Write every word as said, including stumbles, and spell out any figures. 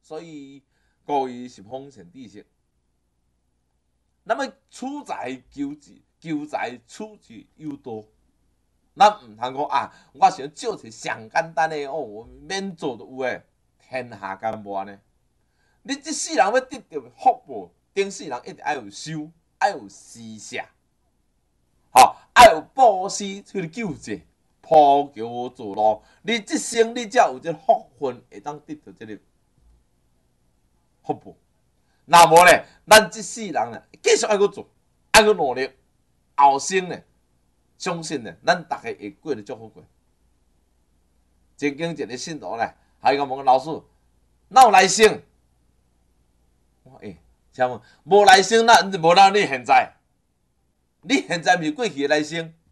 所以故意是丰臣知识。那么处在求之，求在处之有道。咱毋通讲啊，我想借一上简单的哦，免做就有诶，天下敢无安尼？你即世人要得到福报，顶世人一定爱有修，爱有施舍，吼，爱有布施去救济，普救助路。你即生你才有这福分，会当得到这个福报。那无咧，咱即世人咧，继续爱去做，爱去努力，后生咧，相信咧，咱大家会过得足好过。曾经一个信徒咧，还甲问老师，哪有来生？我诶、欸，请问无来生，那无咱你现在？你现在毋是过去的来生？